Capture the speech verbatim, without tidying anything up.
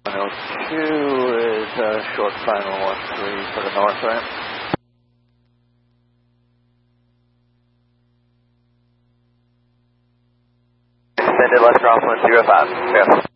oh two is uh, short final one three for the north ramp. Extended left crosswind zero five. Yeah.